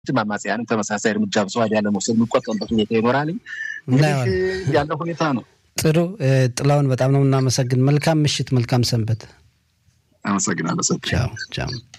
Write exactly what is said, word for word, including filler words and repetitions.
ማማጽያን ተመሳሳይ እርምጃ በሰዋድ ያለ ነው ስለሚቆጠምበት ሁኔታ ይኖራል ያለው ሁኔታ ነው ጥሩ ጥላውን በጣም ነው እናመሰግን መልካም ምሽት መልካም ሰንበት አመሰግናለሁ ቻው ቻው